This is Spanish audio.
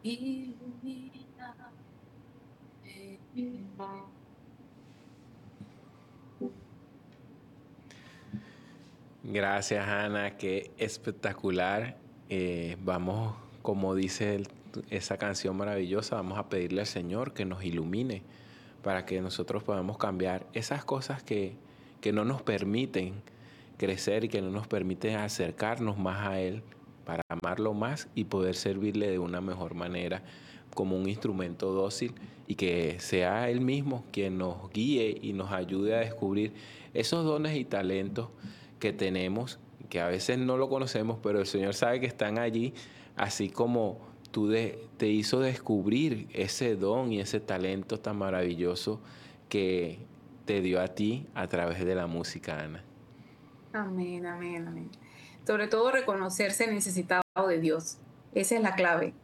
ilumina. Gracias, Ana, qué espectacular. Vamos, como dice esa canción maravillosa, vamos a pedirle al Señor que nos ilumine para que nosotros podamos cambiar esas cosas que no nos permiten crecer y que no nos permiten acercarnos más a Él para amarlo más y poder servirle de una mejor manera como un instrumento dócil, y que sea Él mismo quien nos guíe y nos ayude a descubrir esos dones y talentos que tenemos, que a veces no lo conocemos, pero el Señor sabe que están allí, así como te hizo descubrir ese don y ese talento tan maravilloso que te dio a ti a través de la música, Ana. Amén, amén, amén. Sobre todo reconocerse necesitado de Dios. Esa es la clave.